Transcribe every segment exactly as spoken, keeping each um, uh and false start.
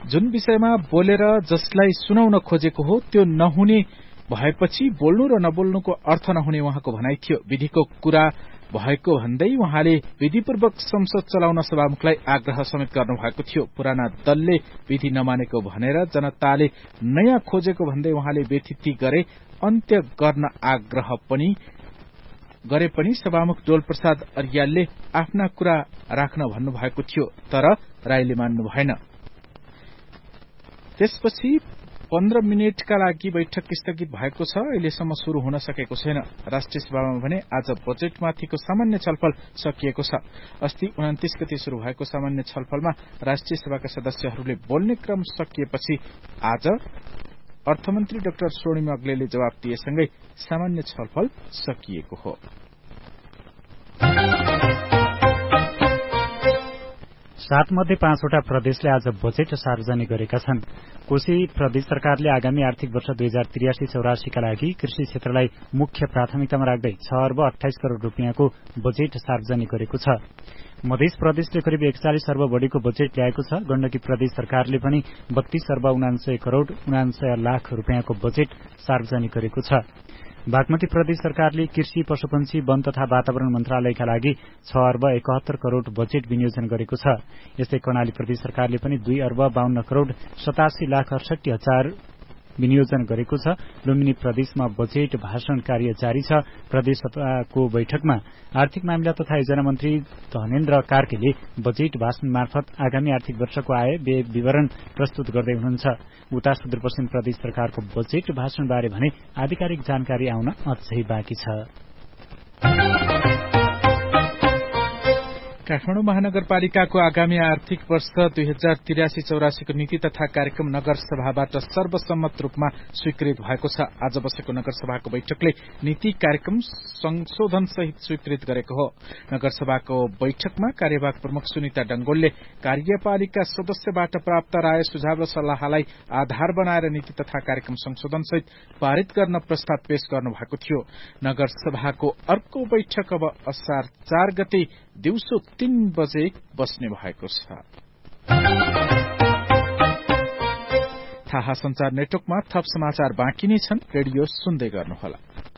जुन विषयमा बोलेर जसलाई सुनाउन खोजेको हो त्यो नहुने भएपछि बोल्नु र नबोल्नुको अर्थ नहुने उहाँको भनाइ थियो। विधिको कुरा भएको भन्दै उहाँले विधिपूर्वक संसद चलाउन सभामुखलाई आग्रह समेत गर्नुभएको थियो। पुराना दलले विधि नमानेको भनेर जनताले नयाँ खोजेको भन्दै उहाँले व्यथिति गरे अन्त्य गर्न आग्रह पनि गरे पनि सभामुख डोल प्रसाद अर्यालले आफ्ना कुरा राख्न भन्नुभएको थियो, तर राईले मान्नु भएन। त्यसपछि पन्ध्र मिनटका लागि बैठक स्थगित भएको छ। अहिलेसम्म शुरू हुन सकेको छैन। राष्ट्रिय सभामा भने आज बजेटमाथिको सामान्य छलफल सकिएको छ। अस्ति उन्तिस गते शुरू भएको सामान्य छलफलमा राष्ट्रिय सभाका सदस्यहरूले बोल्ने क्रम सकिएपछि आज अर्थमन्त्री डाक्टर स्वर्णिम अग्लेले जवाब दिएसँगै सामान्य छलफल सकिएको हो। सात मध्ये पाँचवटा प्रदेशले आज बजेट सार्वजनिक गरेका छन्। कोशी प्रदेश सरकारले आगामी आर्थिक वर्ष दुई हजार त्रियासी चौरासीका लागि कृषि क्षेत्रलाई मुख्य प्राथमिकतामा राख्दै छ अर्ब अठाइस करोड़ रूपियाँको बजेट सार्वजनिक गरेको छ। मध्य प्रदेशले करिब एकचालिस अर्ब बढ़ीको बजेट ल्याएको छ। गण्डकी प्रदेश सरकारले पनि बत्तीस अर्ब उनान्सय करोड़ उनान्सय लाख रूपियाँको बजेट सार्वजनिक गरेको छ। बागमती प्रदेश सरकारले कृषि, पशुपन्छी, वन तथा वातावरण मन्त्रालयका लागि छ अर्ब एकहत्तर करोड़ बजेट विनियोजन गरेको छ। यस्तै कर्णाली प्रदेश सरकारले पनि दुई अर्ब बाहन्न करोड़ सतासी लाख अडसठी हजार विनियोजन गरेको छ। लुम्बिनी प्रदेशमा बजेट भाषण कार्य जारी छ। प्रदेश सभाको बैठकमा आर्थिक मामिला तथा योजना मन्त्री धनेन्द्र कार्कीले बजेट भाषण मार्फत आगामी आर्थिक वर्षको आय व्यय विवरण प्रस्तुत गर्दै हुनुहुन्छ। उता सुदूरपश्चिम प्रदेश सरकारको बजेट भाषणबारे भने आधिकारिक जानकारी आउन अझै बाँकी छ। काठमाडौँ महानगरपालिकाको आगामी आर्थिक वर्ष दुई हजार त्रियासी चौरासीको नीति तथा कार्यक्रम नगरसभाबाट सर्वसम्मत रूपमा स्वीकृत भएको छ। आज बसेको नगरसभाको बैठकले नीति कार्यक्रम संशोधन सहित स्वीकृत गरेको हो। नगरसभाको बैठकमा कार्यवाहक प्रमुख सुनिता डंगोलले कार्यपालिका सदस्यबाट प्राप्त राय, सुझाव र सल्लाहलाई आधार बनाएर नीति तथा कार्यक्रम संशोधन सहित पारित गर्न प्रस्ताव पेश गर्नुभएको थियो। नगरसभाको अर्को बैठक अब असार चार गते दिउँसो तीन बजे बस्ने भएको छ। थाहा संचार नेटवर्कमा थप समाचार बाँकी नै छन्। रेडियो सुन्दै गर्नुहोला।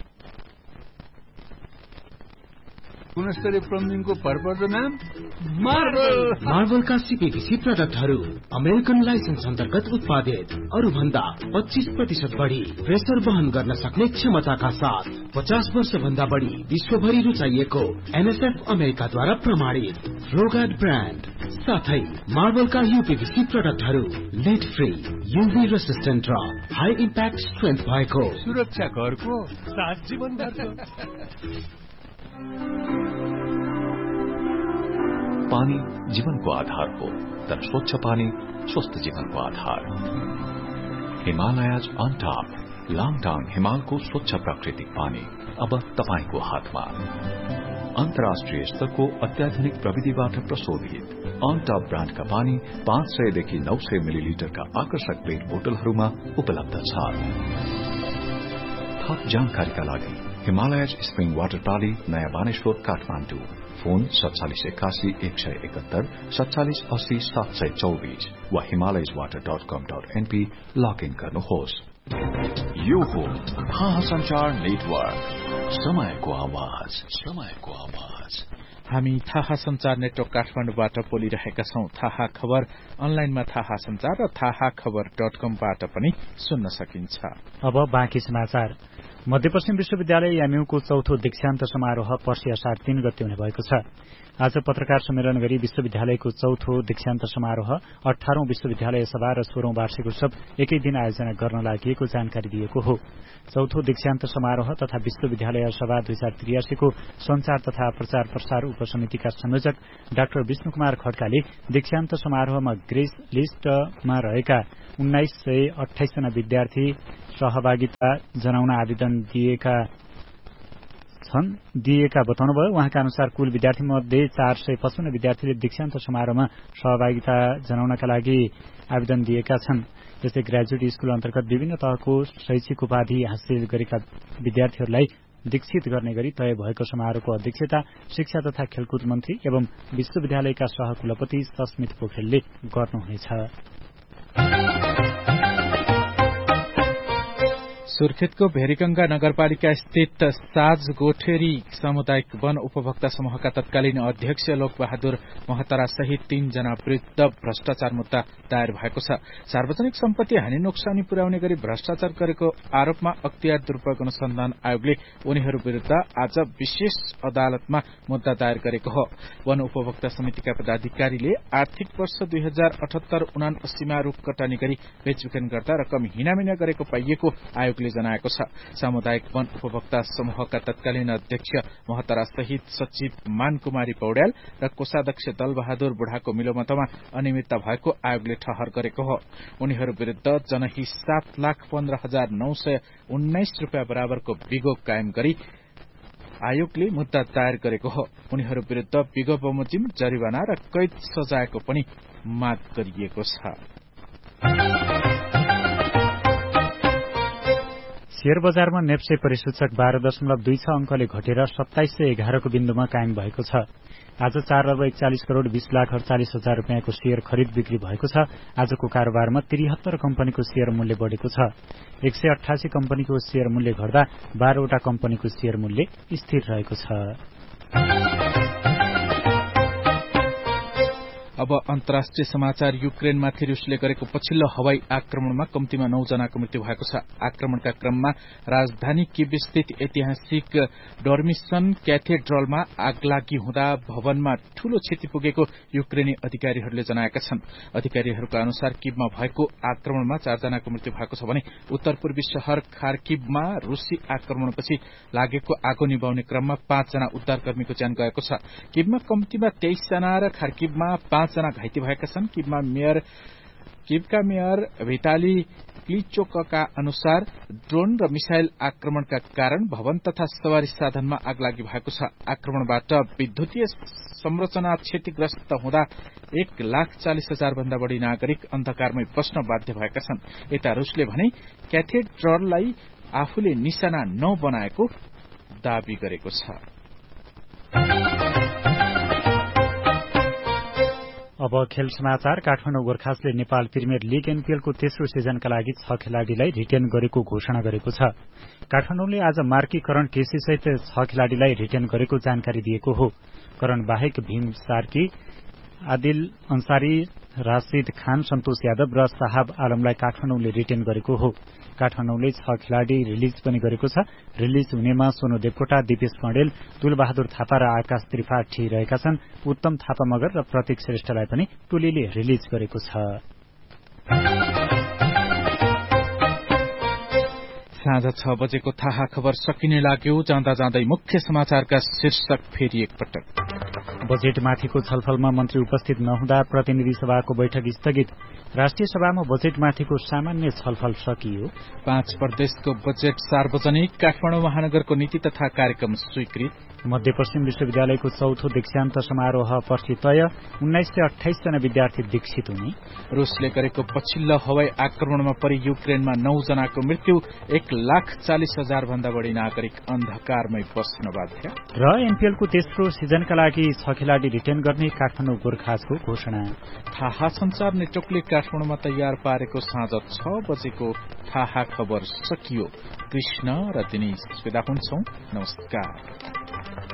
गुणस्तरीय प्लम्बिङको भरपर्दो नाम मार्बल। मार्बलका सीपीभीसी प्रोडक्टहरू अमेरिकन लाइसेन्स अन्तर्गत उत्पादित, अरू भन्दा पच्चीस प्रतिशत बढ़ी प्रेसर वहन गर्न सक्ने क्षमताका साथ पचास वर्ष भन्दा बढ़ी विश्वभरि रुचाइएको एनएसएफ अमेरिकाद्वारा प्रमाणित रोगार्ड ब्रान्ड साथै मार्बलका यूपीभीसी प्रोडक्टहरू लिड फ्री, यूभी रेसिस्टेन्ट र हाई इम्प्याक्ट स्ट्रेन्थ भएको सुरक्षा घरको सात जीवनभरको। पानी जीवनको आधार हो, तर स्वच्छ पानी स्वस्थ जीवनको आधार। हिमालयज अन टॉप लाङटाङ हिमालको स्वच्छ प्राकृतिक पानी अब तपाईको हातमा। अन्तर्राष्ट्रिय स्तरको अत्याधुनिक प्रविधिबाट प्रशोधित अन टॉप ब्रान्डका पानी पाँच सय देखि नौ सय मिलिलिटरका आकर्षक पेट बोतलहरूमा उपलब्ध छ। थप जानकारीका लागि हिमालयज स्प्रिङ वाटर प्राली, नयाँ बानेश्वर, काठमाडौँ। फोन सत्तालिस एकासी एक सय एकहत्तर सत्तालिस अस्सी सात सय चौबीस वा हिमालयज वाटर डट कम डट एनपी लगइन गर्नुहोस्। यो हो थाहा संचार नेटवर्क, समयको आवाज, समयको आवाज। हामी थाहा संचार नेटवर्क काठमाडौँबाट बोलिरहेका छौं। थाहा खबर अनलाइनमा थाहा संचार र थाहा खबर डट कमबाट पनि सुन्न सकिन्छ। अब बाँकी समाचार। मध्यपश्चिम विश्वविद्यालय एमयूको चौथो दीक्षान्त समारोह पर्सि असार तीन गते हुने भएको छ। आज पत्रकार सम्मेलन गरी विश्वविद्यालयको चौथो दीक्षान्त समारोह, अठारौं विश्वविद्यालय सभा र सोह्रौं वार्षिक उत्सव एकै दिन आयोजना गर्न लागि जानकारी दिएको हो। चौथो दीक्षान्त समारोह तथा विश्वविद्यालय सभा दुई हजार त्रियासीको संचार तथा प्रचार प्रसार उपसमितिका संयोजक डाक्टर विष्णु कुमार खड्काले दीक्षान्त समारोहमा ग्रेस लिस्टमा रहेका उन्नाइस सय अठाइस जना विद्यार्थी सहभागिता जनाउन आवेदन दिएका छन् दिएका बताउनुभयो। उहाँका अनुसार कुल विद्यार्थी मध्ये चार सय पचपन्न विद्यार्थीले दीक्षान्त समारोहमा सहभागिता जनाउनका लागि आवेदन दिएका छन्। जस्तै ग्रेजुएट स्कूल अन्तर्गत विभिन्न तहको शैक्षिक उपाधि हासिल गरेका विद्यार्थीहरूलाई दीक्षित गर्ने गरी तय भएको समारोहको अध्यक्षता शिक्षा तथा खेलकुद मन्त्री एवं विश्वविद्यालयका सहकुलपति सस्मित पोखरेलले गर्नुहुनेछ। सुर्खेतको भेरीगंगा नगरपालिका स्थित साज गोठेरी सामुदायिक वन उपभोक्ता समूहका तत्कालीन अध्यक्ष लोकबहादुर महतरा सहित तीनजना विरूद्ध भ्रष्टाचार मुद्दा दायर भएको छ। सार्वजनिक सम्पत्ति हानि नोक्सानी पुर्याउने गरी भ्रष्टाचार गरेको आरोपमा अख्तियार दुरूपयोग अनुसन्धान आयोगले उनीहरू विरूद्ध आज विशेष अदालतमा मुद्दा दायर गरेको हो। वन उपभोक्ता समितिका पदाधिकारीले आर्थिक वर्ष दुई हजार अठहत्तर उनासीमा रूख कटानी गरी बेचबिखन गर्दा रकम हिनामिना गरेको पाइएको आयोगले जनाएको छ। सामुदायिक वन उपभोक्ता समूहका तत्कालीन अध्यक्ष महतरा सहित सचिव मानकुमारी पौड्याल र कोषाध्यक्ष दलबहादुर बुढाको मिलोमतमा अनियमितता भएको आयोगले ठहर गरेको हो। उनीहरू विरूद्ध जनही सात लाख पन्ध्र हजार नौ सय उन्नाइस रूपियाँ बराबरको बिगो कायम गरी आयोगले मुद्दा दायर गरेको हो। उनीहरू विरूद्ध बिगो बमोजिम जरिवाना र कैद सजायको पनि माग गरिएको छ। शेयर बजारमा नेप्से परिसूचक बाह्र दशमलव दुई छ अंकले घटेर सत्ताइस सय एघारको बिन्दुमा कायम भएको छ। आज चार अर्ब एकचालिस करोड़ बीस लाख अड़चालिस हजार रूपियाँको शेयर खरिद बिक्री भएको छ। आजको कारोबारमा त्रिहत्तर कम्पनीको शेयर मूल्य बढ़ेको छ। एक सय अठासी कम्पनीको शेयर मूल्य घट्दा बाह्रवटा कम्पनीको शेयर मूल्य स्थिर रहेको छ। अब अन्तर्राष्ट्रिय समाचार। युक्रेनमाथि रूसले गरेको पछिल्लो हवाई आक्रमणमा कम्तीमा नौ जनाको मृत्यु भएको छ। आक्रमणका क्रममा राजधानी किभ स्थित ऐतिहासिक डोर्मिसन क्याथेड्रलमा आगलागी हुँदा भवनमा ठूलो क्षति पुगेको युक्रेनी अधिकारीहरूले जनाएका छन्। अधिकारीहरूका अनुसार किभमा भएको आक्रमणमा चारजनाको मृत्यु भएको छ भने उत्तर पूर्वी शहर खार्किभमा रूसी आक्रमणपछि लागेको आगो निभाउने क्रममा पाँचजना उद्धारकर्मीको ज्यान गएको छ। किभमा कम्तीमा तेइस जना र खार्किभमा पाँचजना घाइते भएका छन्। किभमा मेयर किभका मेयर भिटाली क्लिचोकका अनुसार ड्रोन र मिसाइल आक्रमणका कारण भवन तथा सवारी साधनमा आगलागी भएको छ। आक्रमणबाट विद्युतीय संरचना क्षतिग्रस्त हुँदा एक लाख चालिस हजार भन्दा बढ़ी नागरिक अन्धकारमै बस्न बाध्य भएका छन्। यता रूसले भने क्याथेड्रललाई आफूले निशाना नबनाएको दावी गरेको छ। अब खेल समाचार। काठमाडौँ गोर्खासले नेपाल प्रिमियर लीग एनपीएलको तेस्रो सिजनका लागि छ खेलाड़ीलाई रिटेन गरेको घोषणा गरेको छ। काठमाडौँले आज मार्की करण केसी सहित छ खेलाड़ीलाई रिटेन गरेको जानकारी दिएको हो। करण बाहेक भीम सार्की, आदिल अन्सारी, राशिद खान, सन्तोष यादव र साहब आलमलाई काठमाडौँले रिटेन गरेको हो। काठमाडौँले छ खेलाड़ी रिलिज पनि गरेको छ। रिलिज हुनेमा सोनु देवकोटा, दिपेश पौडेल, तुलबहादुर थापा र आकाश त्रिपाठी रहेका छन्। उत्तम थापा मगर र प्रतीक श्रेष्ठलाई पनि टोलीले रिलिज गरेको छ। साँझ छ बजेको थाहा खबर सकिने लाग्यो। जाँदा जाँदै मुख्य समाचारका शीर्षक फेरि एकपटक। बजेटमाथिको छलफलमा मन्त्री उपस्थित नहुँदा प्रतिनिधि सभाको बैठक स्थगित। राष्ट्रिय सभामा बजेटमाथिको सामान्य छलफल सकियो। पाँच प्रदेशको बजेट सार्वजनिक। काठमाडौँ महानगरको नीति तथा कार्यक्रम स्वीकृत। मध्यपश्चिम विश्वविद्यालयको चौथो दीक्षान्त समारोह पर्सि तय। उन्नाइस सय अठाइस जना विद्यार्थी दीक्षित हुने। रूसले गरेको पछिल्लो हवाई आक्रमणमा परि युक्रेनमा नौ जनाको मृत्यु। एक लाख चालिस हजार भन्दा बढ़ी नागरिक अन्धकारमै बस्न बाध्य। र एनपीएलको तेस्रो सिजनका लागि छ खेलाड़ी रिटेन गर्ने काठमाडौँ गोर्खासको घोषणा। थाहा संचार नेटवर्कले काठमाडौँमा तयार पारेको साँझ छ बजेको थाहा खबर सकियो। कृष्ण र दिनेश विदा हुन्छौं। नमस्कार।